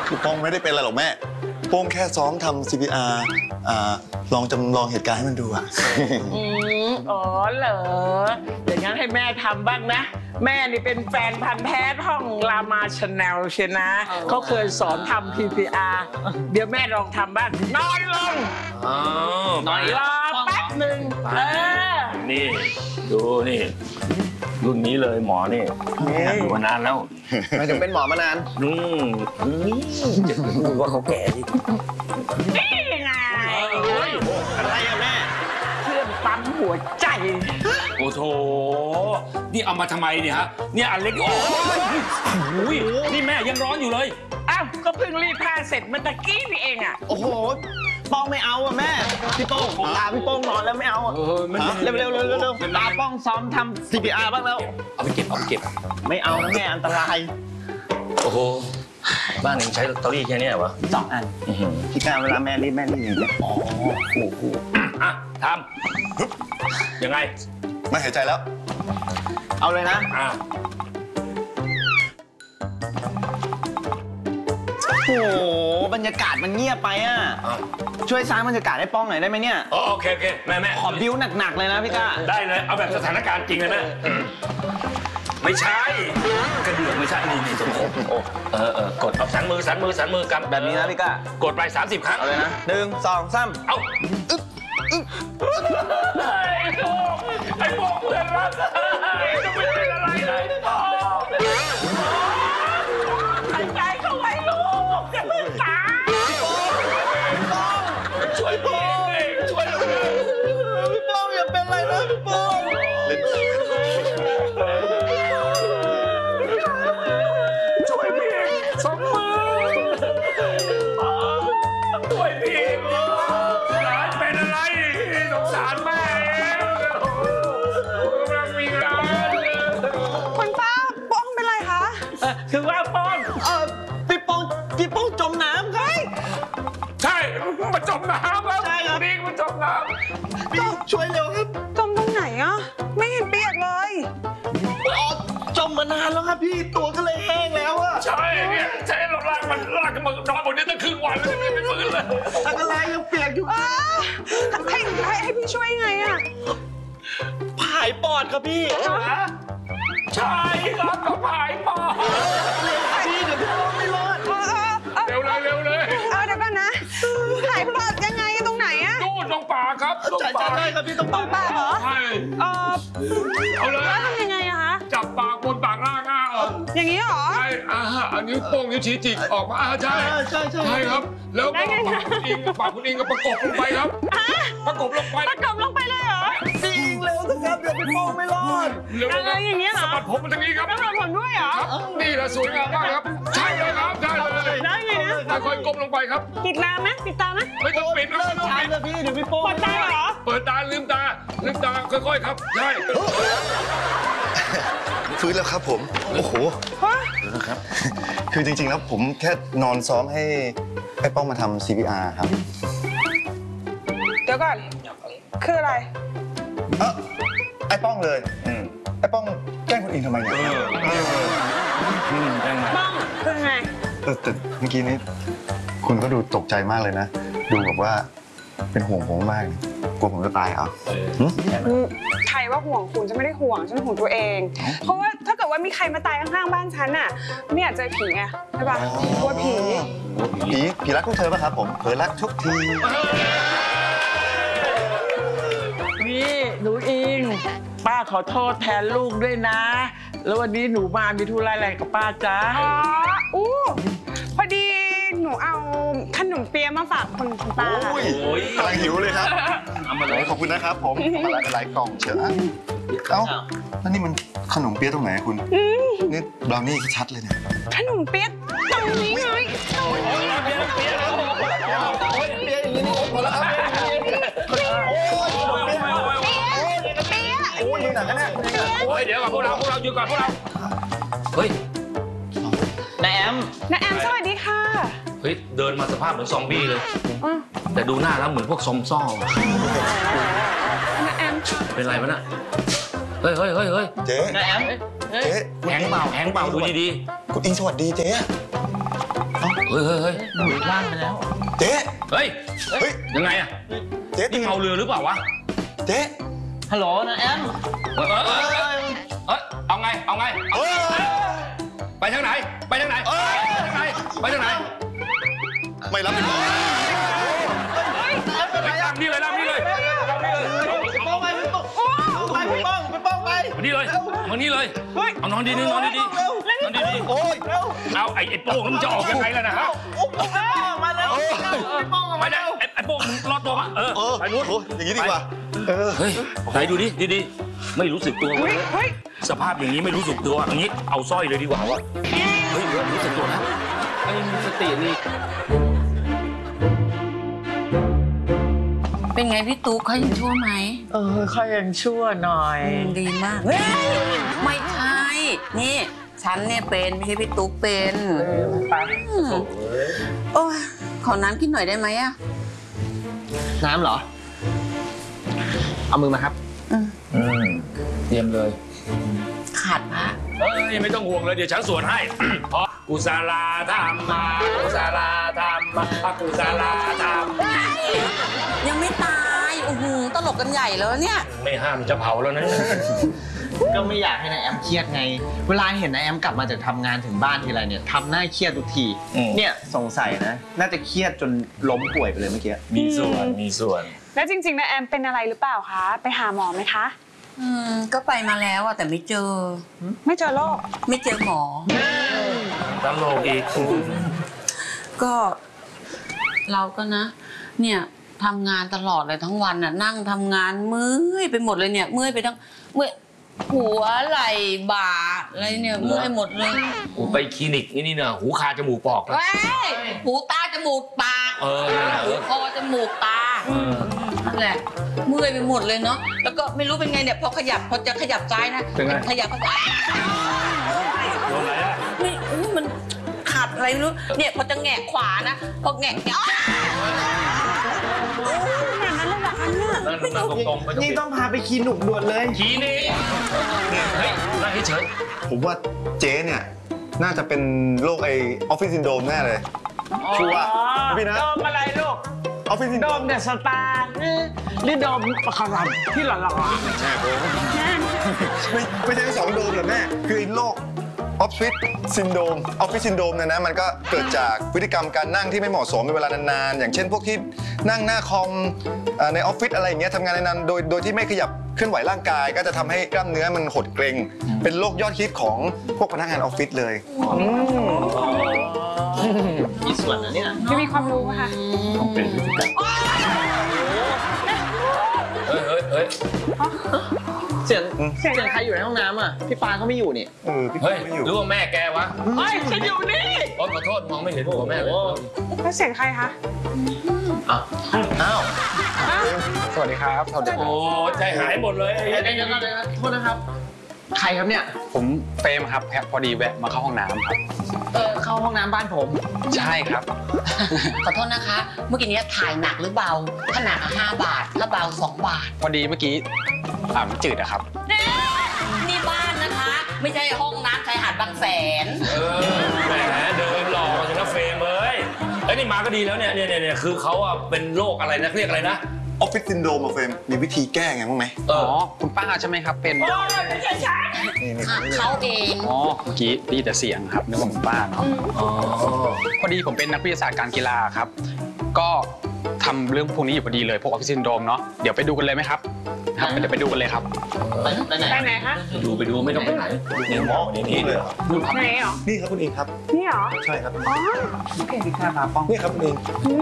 คือโป้งไม่ได้เป็นอะไรหรอกแม่โป้งแค่ซ้อมทำ CPR ลองจำลองเหตุการณ์ให้มันดูอะอ๋อเหรออย่างนั้นให้แม่ทำบ้างนะแม่นี่เป็นแฟนพันธ์แท้ท่องรามาชาแนลเชียนะเขาเคยสอนทำ PPR เดี๋ยวแม่ลองทำบ้างนอนลงนอนรอแป๊บหนึ่งนี่ดูนี่รุ่นนี้เลยหมอนี่อยู่มานานแล้วไม่ถึงเป็นหมอมานานจะดูว่าเขาแก่ดินี่ไงอะไรอะแม่เครื่องปั๊มหัวใจโอ้โถนี่เอามาทำไมเนี่ยฮะเนี่ยอันเล็กโอ้ยนี่แม่ยังร้อนอยู่เลยอ้าวก็เพิ่งรีดผ้าเสร็จเมื่อตะกี้นี่เองอ่ะโอ้โหป้องไม่เอาอะแม่พี่โป้งตาพี่โป้งนอนแล้วไม่เอาเร็วตาป้องซ้อมทำ CPR บ้างแล้วเอาไปเก็บไม่เอานะแม่อันตรายโอ้โหบ้านเองใช้ลอตเตอรี่แค่นี้เหรอวะ 2 อันพี่การเวลาแม่รีบอย่างเงี้ยอ๋อคู่ทำยังไงไม่หายใจแล้วเอาเลยนะโอ้โหบรรยากาศมันเงียบไปอ่ะช่วยสร้างบรรยากาศให้ป้องหน่อยได้ไหมเนี่ยโอเคแม่ขอบิ้วหนักๆเลยนะพี่ก้าได้เลยเอาแบบสถานการณ์จริงเลยนะไม่ใช่กระเดื่องไม่ใช่นี่สมผมกดเอาสันมือกับแบบนี้นะพี่ก้ากดไป30 ครั้งเอาเลยนะ1 2 3 เอาไอ้พวกเพื่อนรักจะไม่เป็นอะไรเลยหายใจเข้าไว้ลูกจะเพิ่งตายช่วยพี่ช่วยพี่ป้องอย่าเป็นไรนะพี่ป้องช่วยพี่สองมือช่วยพี่หลานเป็นอะไรสงสารแม่กำลังมีงานคุณป้าป้องเป็นไรคะคือว่าป้องพี่ป้องจมน้ำครับใช่มันจมน้ำแล้วใช่ครับนี่มันจมน้ำพี่ช่วยเร็วครับจมตรงไหนอ่ะไม่เห็นเปียกเลยจมมานานแล้วครับพี่ตัวก็เลยแห้งแล้วอะใช่เนี่ยใช่เราลากกันมานอนบนนี้ตั้งครึ่งวันแล้วไม่ฟื้นเลยอะไรยังเปียกอยู่ให้พี่ช่วยไงอ่ะผายปอดครับพี่ใช่ครับกับผายปอดพี่เดี๋ยวพี่ป้องไม่รอดเร็วเลยเดี๋ยวก่อนนะผายปอดยังไงตรงไหนอะนู่นตรงปากครับตรงปากได้ครับพี่ตรงปากเหรอใช่เอาเลยแล้วทำยังไงอะคะจับปากบนปากล่างออกอย่างนี้เหรอใช่อันนี้โป้งนิ้วชี้จิกออกมาใช่ครับแล้วปากคุณอิงก็ประกบลงไปครับประกบลงไปเลยเหรอจริงเร็วสิครับเดี๋ยวพี่ป้องไม่รอดอะไรอย่างเงี้ยเหรอสะบัดผมมันตรงนี้ครับสะบัดผมด้วยเหรอนี่แหละสวยงามมากครับใช่เลยครับใช่เลยได้ไงนะค่อยๆก้มลงไปครับปิดตาไหมไม่ต้องปิดแล้วพี่เดี๋ยวพี่ป้องเปิดตาเหรอเปิดตาลืมตาค่อยๆครับใช่ฟื้นแล้วครับผมโอ้โหนะครับคือจริงๆแล้วผมแค่นอนซ้อมให้ป้องมาทำ CPR ครับเดี๋ยวก่อนคืออะไรไอ้ป้องเลยไอ้ป้องแกล้งคนอื่นทำไมเนี่ยป้องคือไงแต่เมื่อกี้นี้คุณก็ดูตกใจมากเลยนะดูแบบว่าเป็นห่วงผมมากกลัวผมจะตายเหรอใครว่าห่วงคุณจะไม่ได้ห่วงฉันห่วงตัวเองเพราะว่าถ้าเกิดว่ามีใครมาตายข้างๆบ้านฉันน่ะไม่อยากเจอผีไงใช่ป่ะกลัวผีรักทุกเธอป่ะครับผมเผลอรักทุกทีนี่หนูอิงป้าขอโทษแทนลูกด้วยนะแล้ววันนี้หนูมามีธุระอะไรกับป้าจ๊ะพอดีหนูเอาขนมเปี๊ยะมาฝากคุณป้าโอ้ยกำลังหิวเลยครับเอามาเลยขอบคุณนะครับผมมาหลายกล่องเชียวแล้วนี่มันขนมเปี๊ยะตรงไหนคุณนี่บราวนี่ชัดเลยเนี่ยขนมเปี๊ยะตรงนี้ไงเปี๊ยะอย่างนี้นี่พอแล้วครับโอ้ยดูหนังกันเนี่ยโอ้ยเดี๋ยวก่อนพวกเราหยุดก่อนพวกเราเฮ้ยน้าแอมสวัสดีค่ะเฮ้ยเดินมาสภาพเหมือนซอมบี้เลยแต่ดูหน้าแล้วเหมือนพวกซอมซ่อน้าแอมเป็นไรวะน่ะเฮ้ยเจ๊น้าแอมเจ๊แหงเปล่าดูดีๆคุณอิงสวัสดีเจ๊หลุดล่างไปแล้วเจ๊เฮ้ยเฮ้ยยังไงอะเจ๊นี่เมาเรือหรือเปล่าวะเจ๊ฮัลโหลนะแอมเอาไงเอ้ยไปทางไหน ไปทางไหน ไปทางไหนไม่รับผิดชอบไปทางนี้เลยพี่ป้องไปพี่ป้องไปพี่ป้องไปมานี่เลย เอานอนดีๆนอนดีๆโอ้ยเอาไอ้โป้งแล้วมึงจะออกยังไงล่ะนะฮะอุ้มพี่ป้องมาแล้วพี่ป้องไม่ได้ไอ้โป้งมึงรอดตัวมาไปนู้นโอ้ยอย่างนี้ดีกว่าเฮ้ยไหนดูดิดีๆไม่รู้สึกตัวเลยสภาพอย่างนี้ไม่รู้สึกตัวอย่างนี้เอาสร้อยเลยดีกว่าวะเฮ้ยรู้สึกตัวนะไม่มีสตินี่เป็นไงพี่ตุ๊กเขายังชั่วไหมเขายังชั่วหน่อยดีมากเฮ้ยไม่ใช่นี่ฉันเนี่ยเป็นไม่ใช่พี่ตุ๊กเป็นโอ้ยขอน้ำกินหน่อยได้ไหมอะน้ำเหรอเอามือมาครับเตรียมเลยขาดพระเฮ้ยไม่ต้องห่วงเลยเดี๋ยวฉันสวดให้ เพราะกุศลธรรมะกุศลธรรมะกุศลธรรมยังไม่ตายโอ้โหตลกกันใหญ่แล้วเนี่ยไม่ห้ามจะเผาแล้วนะก็ไม่อยากให้นายแอมเครียดไง เวลาเห็นนายแอมกลับมาจากทำงานถึงบ้านทีไรเนี่ยทำหน้าเครียดทุกที เนี่ยสงสัยนะ น่าจะเครียดจนล้มป่วยไปเลยเมื่อกี้มีส่วนแล้วจริงๆนะแอมเป็นอะไรหรือเปล่าคะ ไปหาหมอไหมคะก็ไปมาแล้วอะแต่ไม่เจอไม่เจอโรคไม่เจอหมอตลกอีกก็เราก็นะ เนี่ยทำงานตลอดเลยทั้งวันน่ะนั่งทำงานเมื่อยไปหมดเลยเนี่ยเมื่อยไปทั้งเมื่อยหัวไหล่บ่าอะไรเนี่ยเมื่อยหมดเลยกูไปคลินิกนี่นะหูคาจมูกปอกนะเว้ยหูตาจมูกปากหูคอจมูกตานั่นแหละเมื่อยไปหมดเลยเนาะแล้วก็ไม่รู้เป็นไงเนี่ยพอจะขยับซ้ายนะขยับก็ไม่มันขาดอะไรไม่รู้เนี่ยพอจะแงะขวานะพอแงะนั่งตรงๆไปนี่ต้องพาไปคลินิกด่วนเลยคลินิกเฮ้ยนั่งเฉยผมว่าเจ๊เนี่ยน่าจะเป็นโรคไอออฟฟิศซินโดรมแน่เลยชัวร์พี่นะโดมอะไรลูกออฟฟิศซินโดโดรมมเดอะสตาร์หรือโดมประคำที่หล่อไม่ใช่2โดมหรอกแม่คือไอ้โรคออฟฟิศซินโดรมเนี่ยนะมันก็เกิดจากพฤติกรรมการนั่งที่ไม่เหมาะสมเป็นเวลานานๆอย่างเช่นพวกที่นั่งหน้าคอมในออฟฟิศอะไรอย่างเงี้ยทำงานนานๆโดยที่ไม่ขยับเคลื่อนไหวร่างกายก็จะทำให้กล้ามเนื้อมันหดเกร็งเป็นโรคยอดฮิตของพวกพนักงานออฟฟิศเลยมีส่วนนะเนี่ยไม่มีความรู้ค่ะเป็นพฤติกรรมเฮ้ยเสียงใครอยู่ในห้องน้ำอ่ะพี่ปาเขาไม่อยู่นี่พี่เฮ้ยไม่อยู่หรือว่าแม่แกวะๆเฮ้ยฉันอยู่นี่ขอโทษมองไม่เห็นหัวแม่เลยแล้วเสียงใครคะอ้าวสวัสดีครับสวัสดีโอ้ใจหายหมดเลยเดี๋ยวก่อนเลยนะโทษนะครับ ใครครับเนี่ยผมเฟรมครับพอดีแวะมาเข้าห้องน้ำครับเข้าห้องน้ำบ้านผมใช่ครับขอโทษนะคะ เมื่อกี้นี้ถ่ายหนักหรือเบาถ้าหนัก5 บาทถ้าเบา2 บาทพอดีเมื่อกี้มันจืดอะครับนี่บ้านนะคะ ไม่ใช่ห้องน้ำชายหาดบางแสนแหมเดินหล่อจังนะเฟรมเอ้ยนี่มาก็ดีแล้วเนี่ยคือเขาอะเป็นโรคอะไรนะเรียกอะไรนะออฟฟิศซินโดรมอะเฟรมมีวิธีแก้ไงบ้างไหมอ๋อ คุณป้าใช่ไหมครับ เป็นนี่เขาเองอ๋อ เมื่อกี้ได้ยินแต่เสียงครับนึกว่าคุณป้าเนาะพอดีผมเป็นนักวิทยาศาสตร์การกีฬาครับ ก็ทำเรื่องพวกนี้อยู่พอดีเลย พวกออฟฟิศซินโดรมเนาะ เดี๋ยวไปดูกันเลยไหมครับ ครับ เดี๋ยวไปดูกันเลยครับไปไหนไปไหนคะไปดูไม่ต้องไปไหนนี่หมอนี่เลยเหรอไหนเหรอนี่ครับคุณเองครับนี่เหรอใช่ครับอ๋อนี่ครับคุณเอง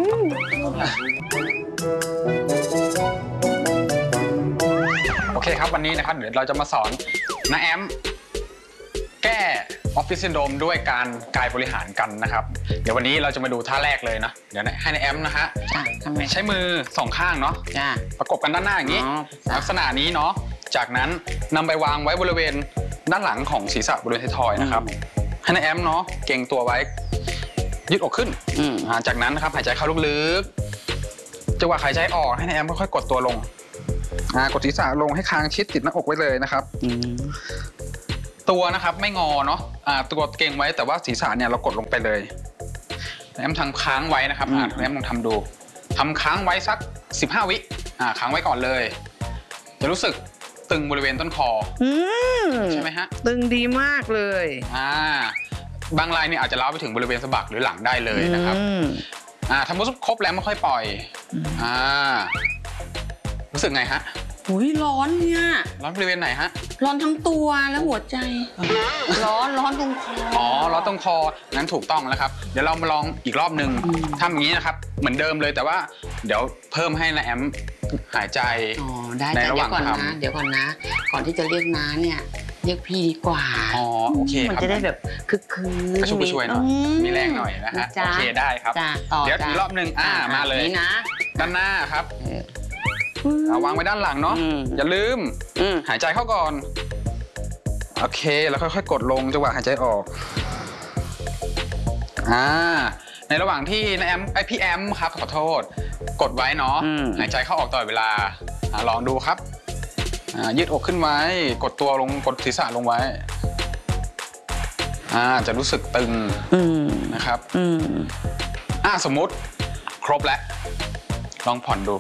โอเคครับวันนี้นะครับเดี๋ยวเราจะมาสอนน้าแอมแก้ออฟฟิศซินโดรมด้วยการกายบริหารกันนะครับเดี๋ยววันนี้เราจะมาดูท่าแรกเลยนะเดี๋ยวให้น้าแอมนะฮะจ้ะทำไมใช้มือ2 ข้างเนาะจ้าประกบกันด้านหน้าอย่างนี้อ๋อลักษณะนี้เนาะจากนั้นนำไปวางไว้บริเวณด้านหลังของศีรษะบริเวณไทยทอยนะครับให้น้าแอมเนาะเกรงตัวไว้ยืดอกขึ้นจากนั้นนะครับหายใจเข้าลึกๆจังหวะหายใจออกให้น้าแอมค่อยๆกดตัวลงกดศีรษะลงให้คางชิดติดหน้าอกไว้เลยนะครับตัวนะครับไม่งอเนาะตัวเก่งไว้แต่ว่าศีรษะเนี่ยเรากดลงไปเลยแอมทำค้างไว้นะครับแอมลองทำดูทำค้างไว้สัก15 วิค้างไว้ก่อนเลยจะรู้สึกตึงบริเวณต้นคอใช่ไหมฮะตึงดีมากเลยบางรายเนี่ยอาจจะล้าวไปถึงบริเวณสะบักหรือหลังได้เลยนะครับทำมุสครบแล้วไม่ค่อยปล่อยรู้สึกไงฮะอุ้ยร้อนเนี่ยร้อนบริเวณไหนฮะร้อนทั้งตัวแล้วหัวใจร้อนตรงคอร้อนตรงคองั้นถูกต้องแล้วครับเดี๋ยวเรามาลองอีกรอบนึงทำอย่างนี้นะครับเหมือนเดิมเลยแต่ว่าเดี๋ยวเพิ่มให้นะแอมหายใจได้ในระหว่างทำเดี๋ยวก่อนนะก่อนที่จะเรียกน้าเนี่ยเรียกพี่ดีกว่าโอเคมันจะได้แบบคึกกระชุ่มกระชวยหน่อยมีแรงหน่อยนะฮะโอเคได้ครับเดี๋ยวอีกรอบนึงมาเลยนี่นะด้านหน้าครับวางไว้ด้านหลังเนาะอย่าลืมหายใจเข้าก่อนโอเคแล้วค่อยๆกดลงจังหวะหายใจออกในระหว่างที่นะพี่แอมครับขอโทษกดไว้เนาะหายใจเข้าออกตลอดเวลาลองดูครับยืดอกขึ้นไว้กดตัวลงกดศีรษะลงไว้จะรู้สึกตึงนะครับสมมุติครบแล้วลองผ่อนดู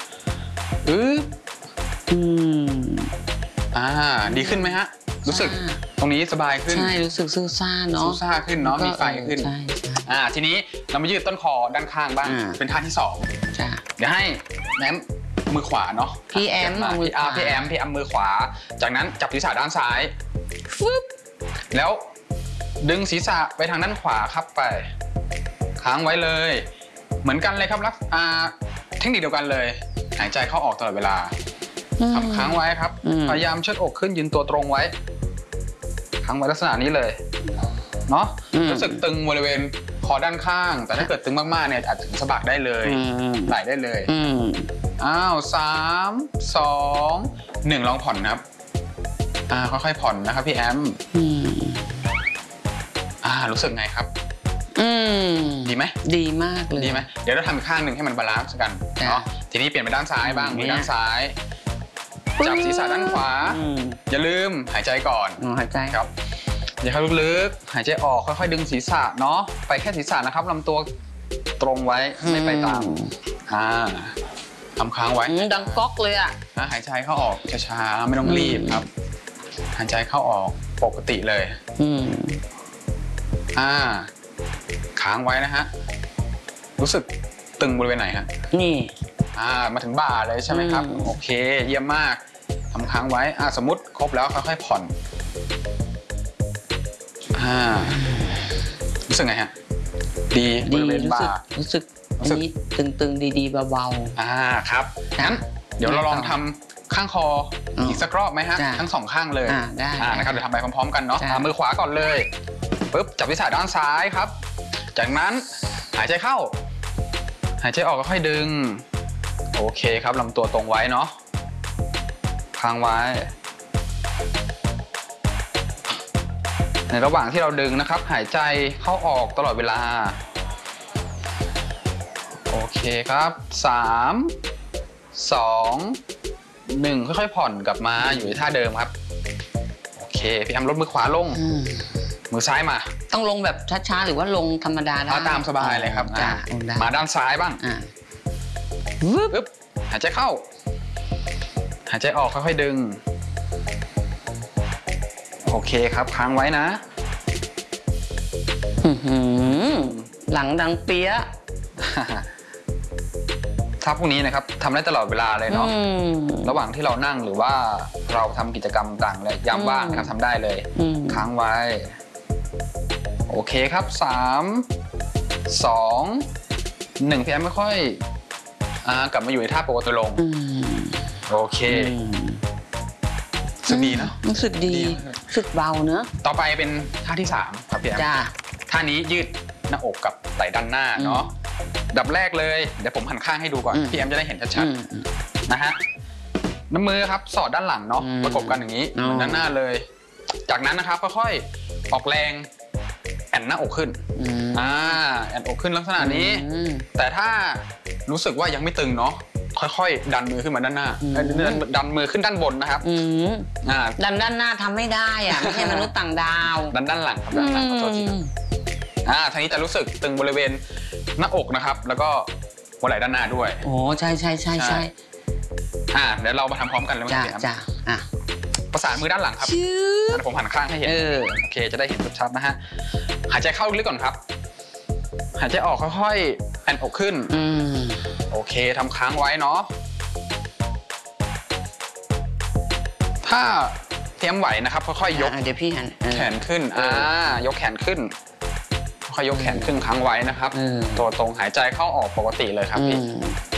ดีขึ้นไหมฮะรู้สึกตรงนี้สบายขึ้นใช่รู้สึกซื่อซ่าเนาะซื่อซ่าขึ้นเนาะมีไฟขึ้นทีนี้เรามายืดต้นคอด้านข้างบ้างเป็นท่าที่2เดี๋ยวให้แอมมือขวาเนาะพี่แอมมือพี่แอมมือขวาจากนั้นจับศีรษะด้านซ้ายแล้วดึงศีรษะไปทางด้านขวาครับไปค้างไว้เลยเหมือนกันเลยครับเทคนิคเดียวกันเลยหายใจเข้าออกตลอดเวลาทำค้างไว้ครับพยายามเชิดอกขึ้นยืนตัวตรงไว้ค้างไว้ลักษณะนี้เลยเนาะรู้สึกตึงบริเวณคอด้านข้างแต่ถ้าเกิดตึงมากๆเนี่ยอาจถึงสะบักได้เลยไหลได้เลย3 2 1ลองผ่อนครับค่อยๆผ่อนนะครับพี่แอมรู้สึกไงครับดีไหมดีมากเลยดีไหมเดี๋ยวเราทำอีกข้างหนึ่งให้มันบาลานซ์กันเนาะทีนี้เปลี่ยนไปด้านซ้ายบ้างมือด้านซ้ายจับศีรษะด้านขวาอย่าลืมหายใจก่อนหายใจครับอย่าเข้าลึกๆหายใจออกค่อยๆดึงศีรษะเนาะไปแค่ศีรษะนะครับลำตัวตรงไว้ไม่ไปตามทำค้างไว้ดังก๊อกเลยหายใจเข้าออกช้าๆไม่ต้องรีบครับหายใจเข้าออกปกติเลยค้างไว้นะฮะรู้สึกตึงบริเวณไหนฮะนี่มาถึงบ่าเลยใช่ไหมครับโอเคเยี่ยมมากทำค้างไว้สมมุติครบแล้วค่อยๆผ่อนรู้สึกไงฮะดีบริเวณบ่ารู้สึกอันนี้ตึงๆดีๆเบาๆครับงั้นเดี๋ยวเราลองทำข้างคออีกสักรอบไหมฮะทั้ง2ข้างเลยได้นะครับเดี๋ยวทำไปพร้อมๆกันเนาะมือขวาก่อนเลยปุ๊บจับศีรษะด้านซ้ายครับจากนั้นหายใจเข้าหายใจออกก็ค่อยดึงโอเคครับลำตัวตรงไว้เนาะค้างไว้ในระหว่างที่เราดึงนะครับหายใจเข้าออกตลอดเวลาโอเคครับ3 2 1ค่อยๆผ่อนกลับมาอยู่ในท่าเดิมครับโอเคพี่แอมลดมือขวาลงมือซ้ายมาต้องลงแบบช้าๆหรือว่าลงธรรมดาได้ตามสบายเลยครับมาด้านซ้ายบ้างปึ๊บหายใจเข้าหายใจออกค่อยๆดึงโอเคครับค้างไว้นะหลังดังเปี๊ยะถ้าพวกนี้นะครับทำได้ตลอดเวลาเลยเนาะระหว่างที่เรานั่งหรือว่าเราทำกิจกรรมต่างเลยยามว่างนะครับทำได้เลยค้างไว้โอเคครับ3 2 1พี่แอมไม่ค่อยกลับมาอยู่ในท่าปกติลงโอเครู้สึกดีเนาะรู้สึกดีรู้สึกเบาเนอะต่อไปเป็นท่าที่3ครับพี่แอมท่านี้ยืดหน้าอกกับไหล่ด้านหน้าเนาะดับแรกเลยเดี๋ยวผมหันข้างให้ดูก่อนพี่แอมจะได้เห็นชัดๆนะฮะน้ำมือครับสอดด้านหลังเนาะประกบกันอย่างนี้เหมือนด้านหน้าเลยจากนั้นนะครับค่อยๆออกแรงแอนหน้าอกขึ้นแอนอกขึ้นลักษณะนี้แต่ถ้ารู้สึกว่ายังไม่ตึงเนาะค่อยๆดันมือขึ้นมาด้านหน้าดันมือขึ้นด้านบนนะครับดันด้านหน้าทำไม่ได้ไม่ใช่มนุษย์ต่างดาวดันด้านหลังครับด้านหลังขอโทษทีทีนี้จะรู้สึกตึงบริเวณหน้าอกนะครับ แล้วก็หัวไหล่ด้านหน้าด้วยโอ้ใช่เดี๋ยวเรามาทำพร้อมกันเลยจ้าพี่แอมจ้าอ่ะประสานมือด้านหลังครับชื่อเดี๋ยวผมหันข้างให้เห็นโอเคจะได้เห็นชัดๆนะฮะหายใจเข้าลึกๆก่อนครับหายใจออกค่อยๆแอนอกขึ้นโอเคทำค้างไว้เนาะถ้าเตรียมไหวนะครับค่อยๆยกเดี๋ยวพี่หันแขนขึ้นยกแขนขึ้นค่อยยกแขนขึ้นค้างไว้นะครับตัวตรงหายใจเข้าออกปกติเลยครับพี่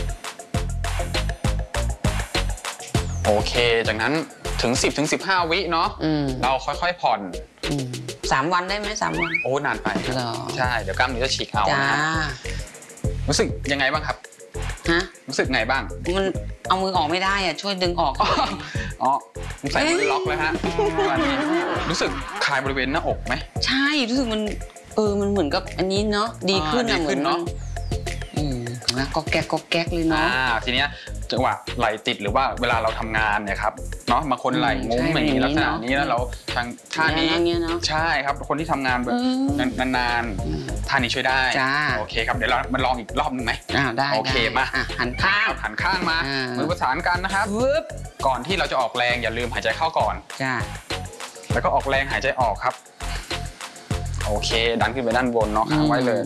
โอเคจากนั้นถึง 10-15 วิเนาะเราค่อยๆผ่อน 3 วันได้ไหม3 วันโอ้นานไปใช่เดี๋ยวกล้ามเนื้อจะฉีกเอาจ้านะรู้สึกยังไงบ้างครับฮะรู้สึกไงบ้างมันเอามือออกไม่ได้อ่ะช่วยดึงออกอ๋อใส่มือล็อกเลยฮะรู้สึกคลายบริเวณหน้าอกไหมใช่รู้สึกมันมันเหมือนกับอันนี้เนาะดีขึ้นอะเหมือนเนาะนะก็แก๊กเลยเนาะทีเนี้ยจังหวะไหลติดหรือว่าเวลาเราทำงานเนี่ยครับเนาะบางคนไหลงุ้มอย่างนี้ลักษณะนี้แล้วเราทางท่านี้ใช่ครับคนที่ทำงานแบบนานๆท่านี้ช่วยได้โอเคครับเดี๋ยวเรามาลองอีกรอบนึงไหมได้โอเคมาหันข้างมามือประสานกันนะครับก่อนที่เราจะออกแรงอย่าลืมหายใจเข้าก่อนแล้วก็ออกแรงหายใจออกครับโอเคดันขึ้นไปด้านบนเนาะค้างไว้เลย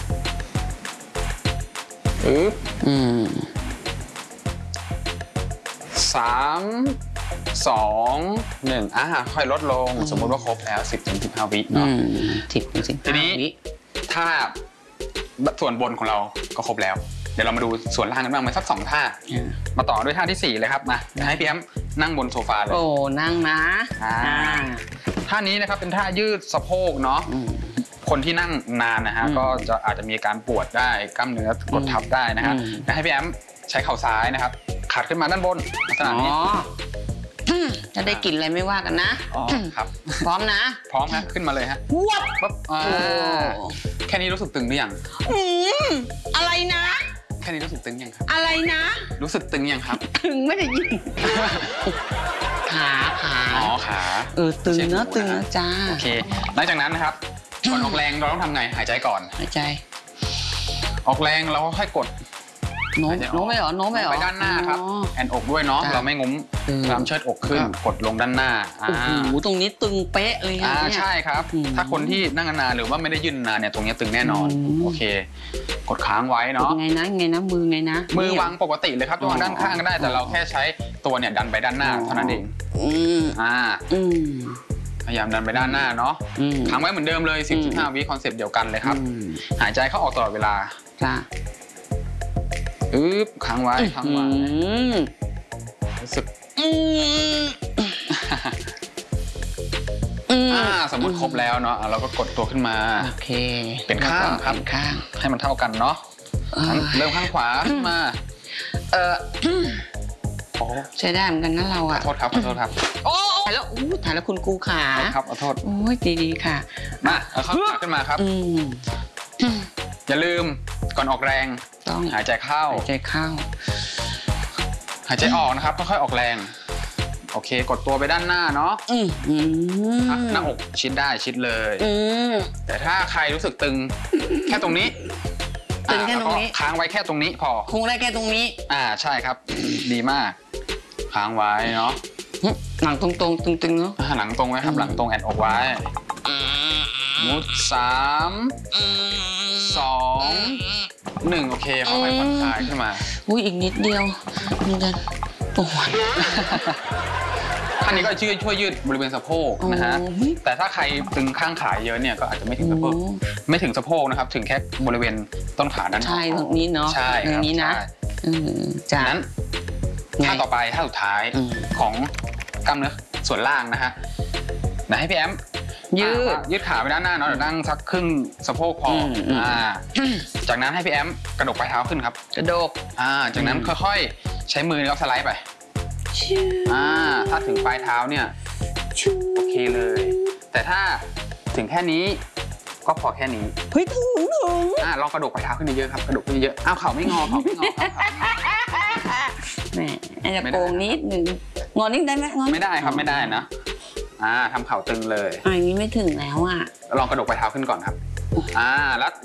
3 2 1ค่อยลดลงสมมติว่าครบแล้ว 10-15 วิเนาะทีนี้ถ้าส่วนบนของเราก็ครบแล้วเดี๋ยวเรามาดูส่วนล่างกันบ้างไหมสัก2 ท่ามาต่อด้วยท่าที่4เลยครับมาให้พี่แอมนั่งบนโซฟาเลยโอ้นั่งนะท่านี้นะครับเป็นท่ายืดสะโพกเนาะคนที่นั่งนานนะฮะก็จะอาจจะมีอาการปวดได้กล้ามเนื้อกดทับได้นะฮะให้พี่แอมใช้เข่าซ้ายนะครับขัดขึ้นมาด้านบนลักษณะนี้จะได้กลิ่นอะไรไม่ว่ากันนะครับพร้อมนะพร้อมฮะขึ้นมาเลยฮะวับปั๊บแค่นี้รู้สึกตึงหรือยังอะไรนะแค่นี้รู้สึกตึงยังครับอะไรนะรู้สึกตึงยังครับตึงไม่ได้ยินขาอ๋อขาตึงนะจ้าโอเคหลังจากนั้นนะครับก่อนออกแรงเราต้องทำไงหายใจก่อนหายใจออกแรงเราค่อยกดโน้มไปหรอไปด้านหน้าครับแอนอกด้วยเนาะเราไม่งุ้มพยายามเชิดอกขึ้นกดลงด้านหน้าโอ้โหตรงนี้ตึงเป๊ะเลยใช่ครับถ้าคนที่นั่งนานหรือว่าไม่ได้ยืนนานเนี่ยตรงนี้ตึงแน่นอนโอเคกดค้างไว้เนาะไงนะมือไงนะมือวางปกติเลยครับวางด้านข้างก็ได้แต่เราแค่ใช้ตัวเนี่ยดันไปด้านหน้าเท่านั้นเองพยายามดันไปด้านหน้าเนาะค้างไว้เหมือนเดิมเลย 10-15 วิคอนเซปต์เดียวกันเลยครับหายใจเข้าออกตลอดเวลาค้างไว้รู้สึกสมมติครบแล้วเนาะเราก็กดตัวขึ้นมาโอเคเป็นข้างครับให้มันเท่ากันเนาะเริ่มข้างขวาขึ้นมาใช้ได้เหมือนกันนะเราขอโทษครับโอ้ถ่ายแล้วคุณกูขาครับขอโทษโอ้ยดีค่ะมาเอาข้างขวาขึ้นมาครับอย่าลืมก่อนออกแรงต้องหายใจเข้าหายใจออกนะครับค่อยๆออกแรงโอเคกดตัวไปด้านหน้าเนาะหน้าอกชิดได้ชิดเลยแต่ถ้าใครรู้สึกตึงแค่ตรงนี้ค้างไว้แค่ตรงนี้พอคงได้แค่ตรงนี้ใช่ครับดีมากค้างไว้เนาะหลังตรงตึงๆเนาะหลังตรงไว้ครับหลังตรงแอนอกไว้มุด3 2 1โอเคค่อยๆผ่อนคลายขึ้นมาอีกนิดเดียวนี่กันปวดท่านี้ก็ช่วยยืดบริเวณสะโพกนะฮะแต่ถ้าใครตึงข้างขาเยอะเนี่ยก็อาจจะไม่ถึงสะโพกนะครับถึงแค่บริเวณต้นขาด้านใช่ตรงนี้เนาะใช่ตรงนี้นะจากนั้นท่าต่อไปท่าสุดท้ายของกล้ามเนื้อส่วนล่างนะฮะให้พี่แอมยืดขาไปด้านหน้าเนาะเดี๋ยวนั่งสักครึ่งสะโพกพอจากนั้นให้พี่แอมกระดกปลายเท้าขึ้นครับกระดกจากนั้นค่อยๆใช้มือแล้วสไลด์ไปถ้าถึงปลายเท้าเนี่ยโอเคเลยแต่ถ้าถึงแค่นี้ก็พอแค่นี้ถึงลองกระดกปลายเท้าขึ้นเยอะครับกระดกขึ้นเยอะเข่าไม่งอแหมอาจจะโกงนิดนึงงอนิดได้ไหมไม่ได้ครับไม่ได้นะทำเข่าตึงเลยอย่างนี้ไม่ถึงแล้วลองกระดกปลายเท้าขึ้นก่อนครับแล้ว